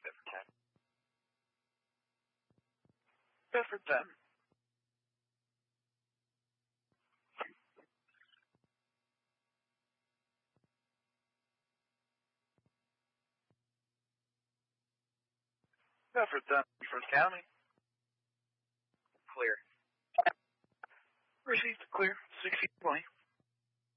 Bedford 10. Bedford 10. Bedford 10, First County. Clear. Received clear, 1620.